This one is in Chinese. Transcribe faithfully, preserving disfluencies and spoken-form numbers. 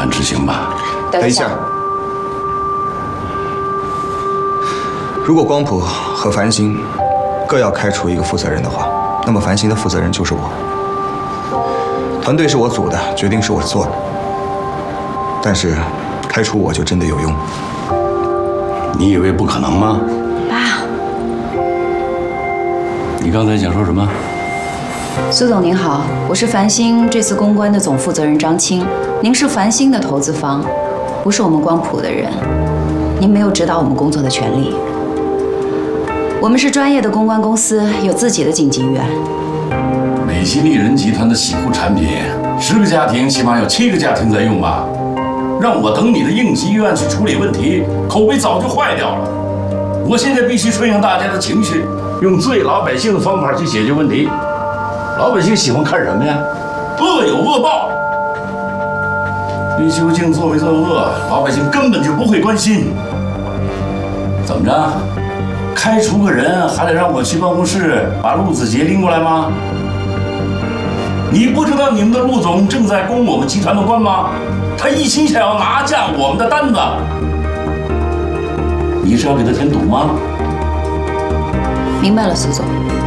按执行吧。 等一下，如果光谱和繁星各要开除一个负责人的话，那么繁星的负责人就是我。团队是我组的，决定是我做的，但是开除我就真的有用？ 你以为不可能吗？ 爸， 你刚才想说什么？ 苏总您好，我是繁星这次公关的总负责人张青，您是繁星的投资方，不是我们光谱的人，您没有指导我们工作的权利。我们是专业的公关公司，有自己的紧急预案。 美西丽人集团的洗护产品，十个家庭起码有七个家庭在用吧？让我等你的应急预案去处理问题，口碑早就坏掉了。我现在必须顺应大家的情绪，用最老百姓的方法去解决问题。老百姓喜欢看什么呀？恶有恶报。你究竟做没做恶，老百姓根本就不会关心。怎么着？开除个人还得让我去办公室把陆子杰拎过来吗？你不知道你们的陆总正在攻我们集团的关吗？他一心想要拿下我们的单子。你是要给他添堵吗？ 明白了，苏总。